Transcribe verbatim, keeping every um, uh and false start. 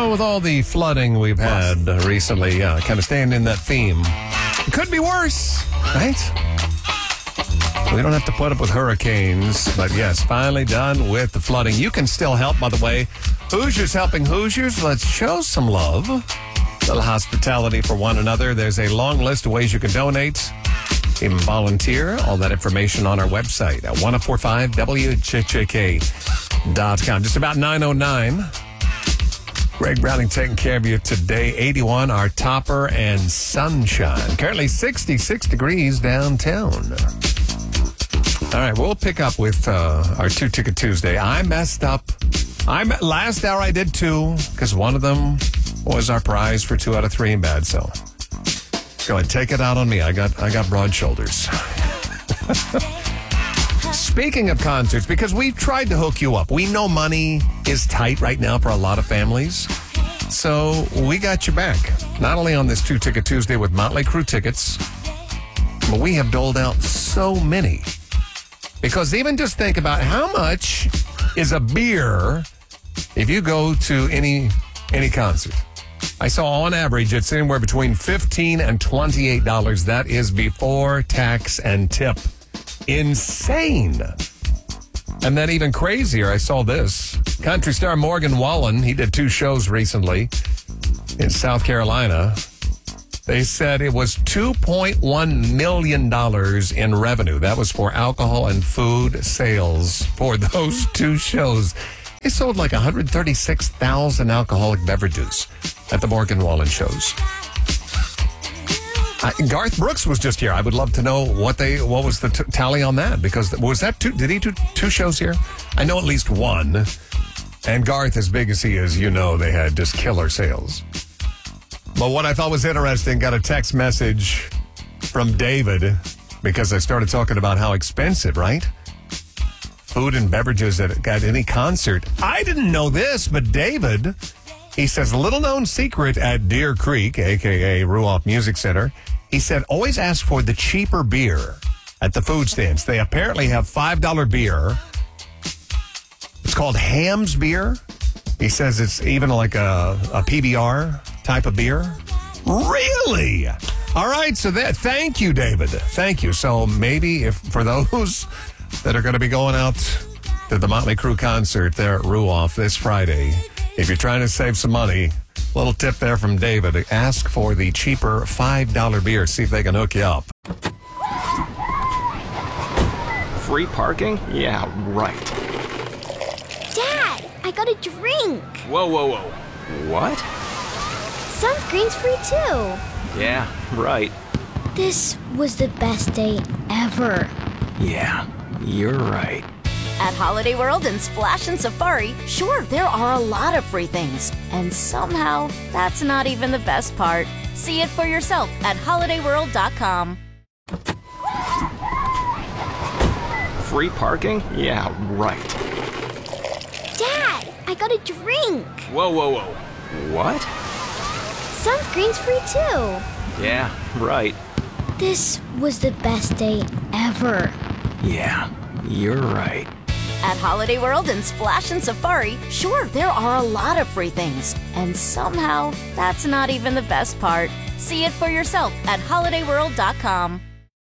Well, with all the flooding we've had uh, recently, uh, kind of staying in that theme, it could be worse, right? We don't have to put up with hurricanes, but yes, finally done with the flooding. You can still help, by the way. Hoosiers helping Hoosiers. Let's show some love. A little hospitality for one another. There's a long list of ways you can donate, even volunteer. All that information on our website at ten forty-five W J J K dot com. Just about nine oh nine. Greg Browning taking care of you today. eighty-one, our topper, and sunshine. Currently sixty-six degrees downtown. All right, we'll pick up with uh, our Two Ticket Tuesday. I messed up. I Last hour I did two, because one of them was our prize for two out of three in bad, so go ahead, take it out on me. I got I got broad shoulders. Speaking of concerts, because we've tried to hook you up. We know money is tight right now for a lot of families. So we got you back. Not only on this Two Ticket Tuesday with Motley Crue tickets, but we have doled out so many. Because even just think about how much is a beer if you go to any any concert. I saw on average it's anywhere between fifteen dollars and twenty-eight dollars. That is before tax and tip. Insane. And then even crazier, I saw this. Country star Morgan Wallen, he did two shows recently in South Carolina. They said it was two point one million dollars in revenue. That was for alcohol and food sales for those two shows. They sold like one hundred thirty-six thousand alcoholic beverages at the Morgan Wallen shows. I, Garth Brooks was just here. I would love to know what they what was the t- tally on that, because was that two? Did he do two shows here? I know at least one. And Garth, as big as he is, you know they had just killer sales. But what I thought was interesting, got a text message from David, because I started talking about how expensive, right? Food and beverages at, at any concert. I didn't know this, but David, he says, little known secret at Deer Creek, a k a. Ruoff Music Center. He said, always ask for the cheaper beer at the food stands. They apparently have five dollar beer. It's called Ham's Beer. He says it's even like a, a P B R type of beer. Really? All right, so that, thank you, David. Thank you. So maybe if for those that are going to be going out to the Motley Crue concert there at Ruoff this Friday, if you're trying to save some money, a little tip there from David. Ask for the cheaper five dollar beer. See if they can hook you up. Free parking? Yeah, right. Dad, I got a drink. Whoa, whoa, whoa. What? Sunscreen's free too. Yeah, right. This was the best day ever. Yeah, you're right. At Holiday World and Splash and Safari, sure, there are a lot of free things. And somehow, that's not even the best part. See it for yourself at holiday world dot com. Free parking? Yeah, right. Dad, I got a drink. Whoa, whoa, whoa. What? Sunscreen's free too. Yeah, right. This was the best day ever. Yeah, you're right. At Holiday World and Splash and Safari, sure, there are a lot of free things. And somehow, that's not even the best part. See it for yourself at holiday world dot com.